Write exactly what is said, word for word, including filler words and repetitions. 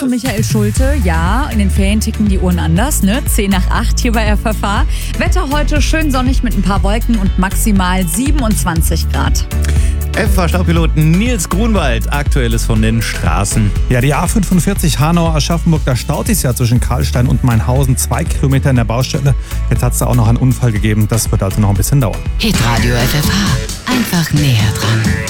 und Michael Schulte. Ja, in den Ferien ticken die Uhren anders, ne? zehn nach acht hier bei F F H. Wetter heute schön sonnig mit ein paar Wolken und maximal siebenundzwanzig Grad. F F H-Staupiloten Nils Grunwald, Aktuelles von den Straßen. Ja, die A fünfundvierzig Hanau-Aschaffenburg, da staut es ja zwischen Karlstein und Mainhausen, zwei Kilometer in der Baustelle. Jetzt hat es da auch noch einen Unfall gegeben, das wird also noch ein bisschen dauern. Hitradio F F H, einfach näher dran.